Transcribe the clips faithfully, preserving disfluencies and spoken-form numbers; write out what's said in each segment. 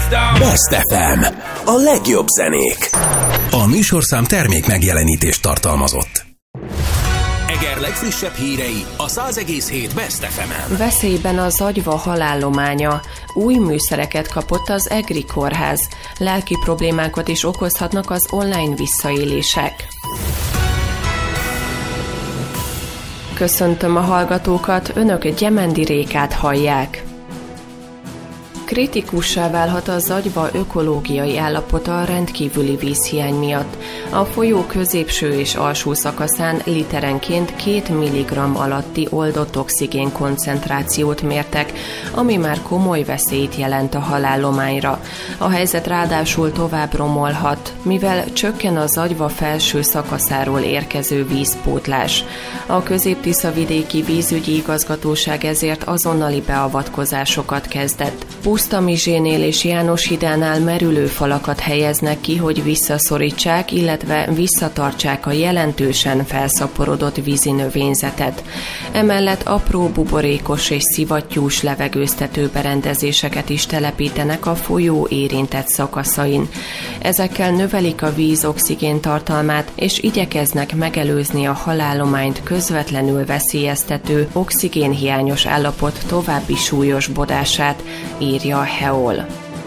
Best ef em. A legjobb zenék. A műsorszám termék megjelenítést tartalmazott. Eger legfrissebb hírei a száz egész hét Best ef emen. Veszélyben a zagyva halállománya. Új műszereket kapott az Egri kórház. Lelki problémákat is okozhatnak az online visszaélések. Köszöntöm a hallgatókat, önök Gyemendi Rékát hallják. Kritikussá válhat a zagyva ökológiai állapota a rendkívüli vízhiány miatt. A folyó középső és alsó szakaszán literenként két milligramm alatti oldott oxigén koncentrációt mértek, ami már komoly veszélyt jelent a halállományra. A helyzet ráadásul tovább romolhat, mivel csökken a zagyva felső szakaszáról érkező vízpótlás. A Közép-Tisza-vidéki vízügyi igazgatóság ezért azonnali beavatkozásokat kezdett. Pusztamizsénél és János-hídánál merülő falakat helyeznek ki, hogy visszaszorítsák, illetve visszatartsák a jelentősen felszaporodott vízi növényzetet. Emellett apró buborékos és szivattyús levegőztető berendezéseket is telepítenek a folyó érintett szakaszain. Ezekkel növelik a víz oxigén tartalmát, és igyekeznek megelőzni a halállományt közvetlenül veszélyeztető oxigénhiányos állapot további súlyosbodását, írja a Heol.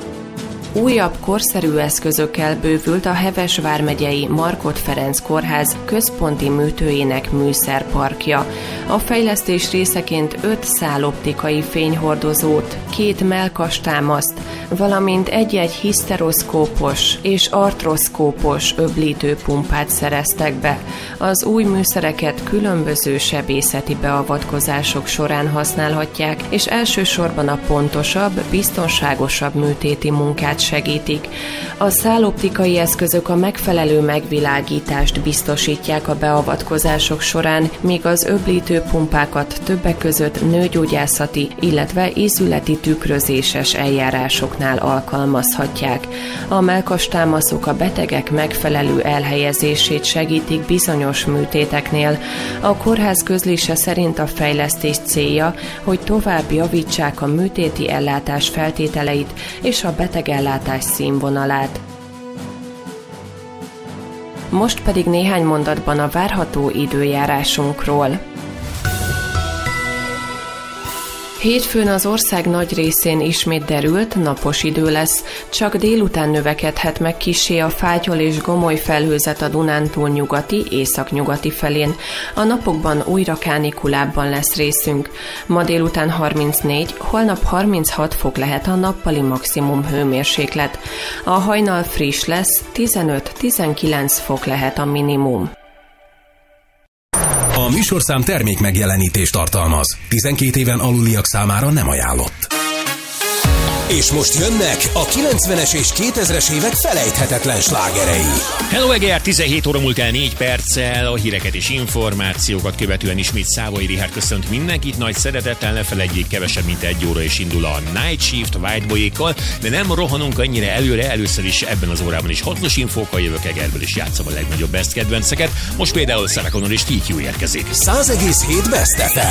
Újabb korszerű eszközökkel bővült a Heves vármegyei Markhot Ferenc kórház központi műtőjének műszerparkja. A fejlesztés részeként öt száloptikai fényhordozót, két mellkastámaszt, valamint egy-egy hiszteroszkópos és artroszkópos öblítőpumpát szereztek be. Az új műszereket különböző sebészeti beavatkozások során használhatják, és elsősorban a pontosabb, biztonságosabb műtéti munkát segítik. A száloptikai eszközök a megfelelő megvilágítást biztosítják a beavatkozások során, míg az öblítőpumpákat többek között nőgyógyászati, illetve ízületi tükrözéses eljárásoknál alkalmazhatják. A mellkastámaszok a betegek megfelelő elhelyezését segítik bizonyos műtéteknél. A kórház közlése szerint a fejlesztés célja, hogy tovább javítsák a műtéti ellátás feltételeit és a betegellátás színvonalát. Most pedig néhány mondatban a várható időjárásunkról. Hétfőn az ország nagy részén ismét derült, napos idő lesz, csak délután növekedhet meg kissé a fátyol és gomoly felhőzet a Dunántúl nyugati, északnyugati felén. A napokban újra kánikulábban lesz részünk. Ma délután harmincnégy, holnap harminchat fok lehet a nappali maximum hőmérséklet. A hajnal friss lesz, tizenöt-tizenkilenc fok lehet a minimum. A műsorszám termék megjelenítést tartalmaz. tizenkét éven aluliak számára nem ajánlott. És most jönnek a kilencvenes és kétezres évek felejthetetlen slágerei. Hello Eger, tizenhét óra múlt el négy perccel, a híreket és információkat követően ismét Szávai Richárd köszönt mindenkit nagy szeretettel, ne felejtjék, kevesebb mint egy óra és indul a Night Shift Whiteboyékkal, de nem rohanunk annyira előre, először is ebben az órában is hasznos infókkal jövök Egerből, és játszom a legnagyobb best kedvenceket. Most például Sarah Connor és té kú érkezik. száz egész hét Best ef em.